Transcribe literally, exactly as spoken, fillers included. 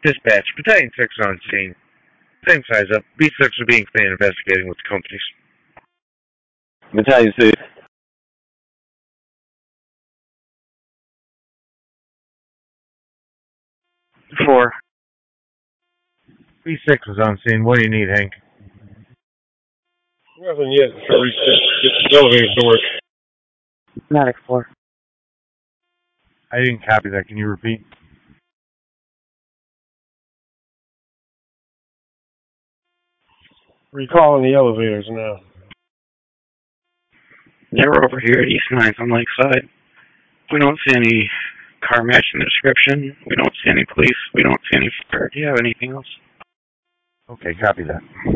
Dispatch, Battalion six on scene. Same size up. B six are being found investigating with the companies. Battalion six. Four. B six is on scene. What do you need, Hank? Nothing yet. So we get the elevators to work. Medic four. I didn't copy that. Can you repeat? Recalling the elevators now. Yeah, we're over here at East ninth on Lakeside. We don't see any car matching the description. We don't see any police. We don't see any fire. Do you have anything else? Okay, copy that.